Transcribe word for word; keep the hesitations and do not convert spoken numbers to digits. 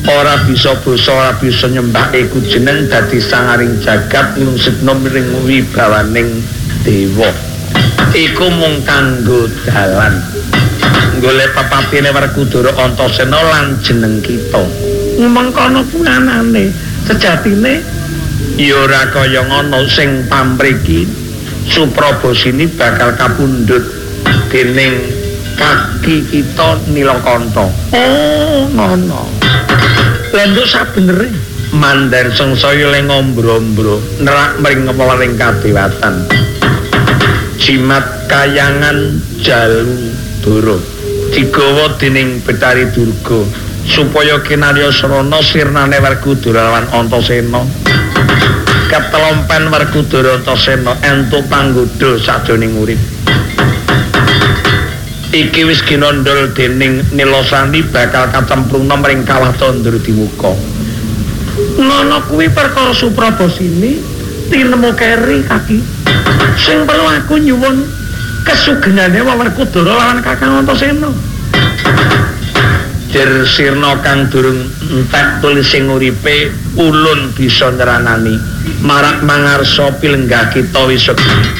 ora bisa basa ora bisa nyembah iku jeneng dadi sangaring jagat nglungsitna miring wibawaning dewa iku mung kanggo dalan golek papatine Werkudara Antasena lan jeneng kita mengkono punanane sejatine ya ora kaya ngono sing pamriki Suprabasini bakal kapundhut dening kaki kita Nilakanta. Oh, ngono. Lha nduk sabenere Mandar Sangsaya le ngombro-ombro nerak mring weling kadewatan. Jimat kayangan Jalu Dara digawa dening Betari Durga supaya kinarya srana sirnane Werkudara lan Antasena. Ketelompen Werkudara Antasena entuk panggoda sajroning urip. Iki wis ginondol dening Nilasani bakal katemplungna mring kawah Tandrawadimuka. Ngono kuwi perkara Suprabasini tinemu keri kaki. Sing perlu aku nyuwun kesugengane Werkudara lawan Kakang Antasena. Dir sirna kang durung entek tulis sing uripe ulun bisa nyeranani. Marak mangarsa pilenggah kita wis